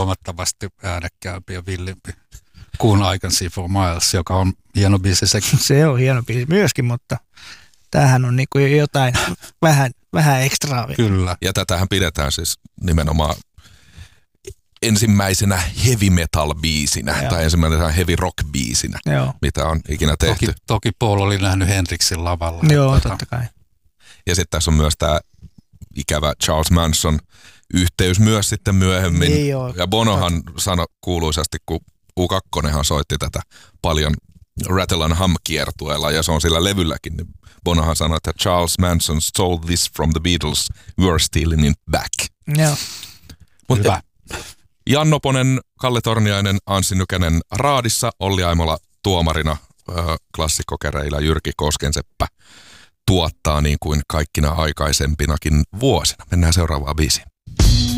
huomattavasti äänekkäämpi ja villimpi kuin I Can See for Miles, joka on hieno biisi sekin. Se on hieno biisi myöskin, mutta tämähän on niinku jotain vähän ekstraa. Kyllä. Ja tätähän pidetään siis nimenomaan ensimmäisenä heavy metal biisinä tai ensimmäisenä heavy rock biisinä, mitä on ikinä tehty. Toki Paul oli nähnyt Hendrixin lavalla. Joo, totta kai. Ja sitten tässä on myös tämä ikävä Charles Manson yhteys myös sitten myöhemmin. Niin joo, ja Bonohan sanoi kuuluisasti, kun U2 soitti tätä paljon Rattle and Hum -kiertueella, ja se on sillä levylläkin, niin Bonohan sanoi, että Charles Manson stole this from the Beatles, we are stealing it back. Joo. Hyvä. Jan Noponen, Kalle Torniainen, Anssi Nykänen raadissa, Olli Aimola tuomarina, klassikkokäreillä Jyrki Koskenseppä tuottaa niin kuin kaikkina aikaisempinakin vuosina. Mennään seuraavaan biisiin.